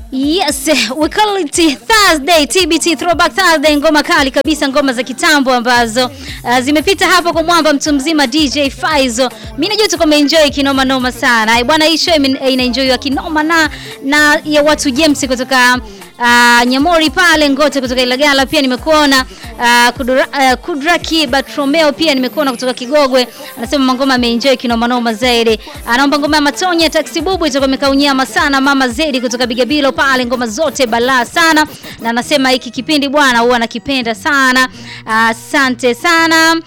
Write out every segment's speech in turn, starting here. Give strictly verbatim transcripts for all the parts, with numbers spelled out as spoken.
Yes, we call it Thursday, T B T Throwback Thursday, ngoma kali kabisa, ngoma za kitambo ambazo uh, zimepita hapo kwa mwamba mtu mzima D J Faizo. Mimi najua tuko enjoy kinoma noma sana. Bwana, hii show ina enjoy ya kinoma na na ya watu James kutoka Uh, Nyamori pale Ngote kutoka Ilagala pia nimekuona. uh, Kudura, uh, Kudraki Batromeo pia nimekuona kutoka Kigogwe. Anasema mangoma ameenjoy kinoma noma zaidi. Anaomba ngoma ya Matonya Taxi Bubu itakuwa imekaunyama sana. Mama Zedi kutoka Bigabilo pale, ngoma zote balaa sana, na anasema hiki kipindi bwana huwa anakipenda sana. Asante uh, sana.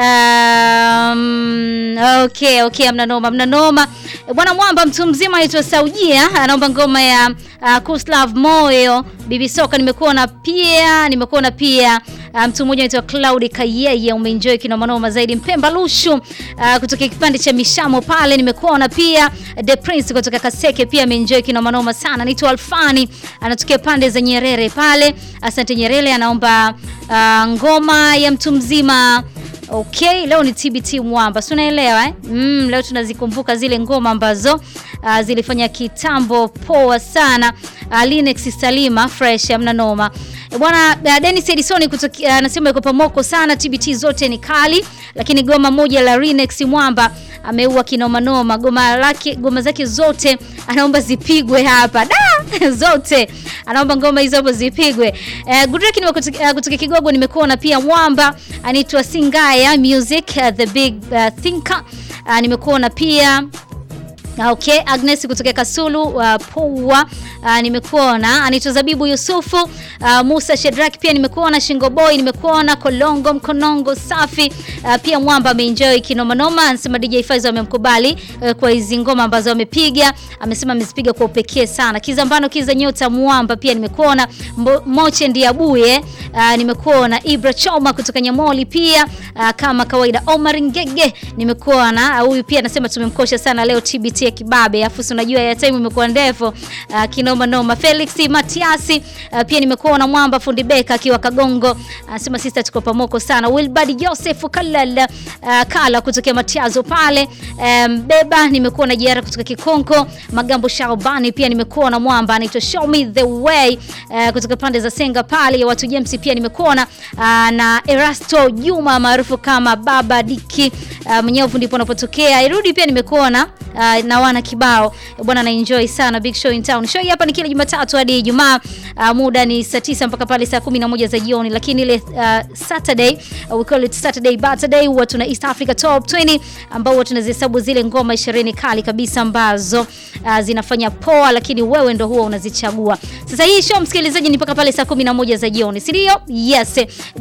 Um, okay, okay, amna noma, amna noma. Bwana mwamba mtu mzima anaitwa Saujia, anaomba ngoma ya uh, Kuslav Moyo, Bibi Soka nimekuona pia, nimekuona pia. Uh, mtu mmoja anaitwa Cloud Kayeye, umeenjoy kinoma noma zaidi. Mpemba Lushu uh, kutoka kipande cha Mishamo pale nimekuona pia. The Prince kutoka Kaseke pia ameenjoy kinoma noma sana. Anaitwa Alfani, anatokea pande za Nyerere pale. Asante Nyerere, anaomba uh, ngoma ya mtu mzima. Okay, leo ni T B T mwamba. Si unaelewa eh? Mm, leo tunazikumbuka zile ngoma ambazo uh, zilifanya kitambo poa sana. Uh, Linux Salima fresh amna noma. E bwana, uh, Dennis Edison kutoka anasema uh, yuko pamoko sana. T B T zote ni kali, lakini goma moja la Linux mwamba ameua kinoma noma. Goma lake, goma zake zote anaomba zipigwe hapa. Da, zote. Anaomba ngoma hizo hapo zipigwe. Uh, Gudreki ni kutoka uh, Kigogo nimekuona pia mwamba. Anaitwa Singaya Music, uh, the big uh, thinker. Uh, nimekuona pia. Okay, Agnes kutoka Kasulu uh, Poa uh, nimekuona. Anaitwa Zabibu Yusufu, uh, Musa Shedrack pia nimekuona. Shingo Boy nimekuona. Kolongo Mkonongo safi uh, pia mwamba ameenjoy kinoma noma. Anasema D J Faizo amemkubali uh, kwa hizo ngoma ambazo amepiga. Amesema amezipiga kwa upekee sana. Kizambano Kiza Nyota mwamba pia nimekuona. Moche Ndiabuye uh, nimekuona. Ibra Choma kutoka Nyamoli pia uh, kama kawaida. Omar Ngege nimekuona. Huyu uh, pia anasema tumemkosha sana leo T B T kibabe, afu unajua ya time imekuwa ndefu. Uh, kinoma noma. Felix Matiasi uh, pia nimekuona mwamba. Fundi Beka akiwa Kagongo anasema uh, sister tuko pamoko sana. Wilbard Joseph Kalala uh, Kala kutoka Matiazo pale. Um, Beba nimekuona. Jiara kutoka Kikonko. Magambo Shaubani pia nimekuona mwamba. Anaitwa Show Me The Way uh, kutoka pande za Senga pale ya watu James pia nimekuona. Uh, na Erasto Juma maarufu kama Baba Diki uh, Mnyovu ndipo anapotokea. Irudi pia nimekuona. Uh, na wana kibao bwana, na enjoy sana Big Show in Town. Show hapa ni kila Jumatatu hadi Ijumaa. Uh, muda ni saa tisa mpaka pale saa kumi na moja za jioni, lakini ile uh, Saturday uh, we call it Saturday Saturday huwa tuna East Africa Top ishirini ambao huwa tunazihesabu zile ngoma ishirini kali kabisa ambazo uh, zinafanya poa, lakini wewe ndo huwa unazichagua. Sasa hii show msikilizaji ni mpaka pale saa kumi na moja za jioni, si ndio? Yes.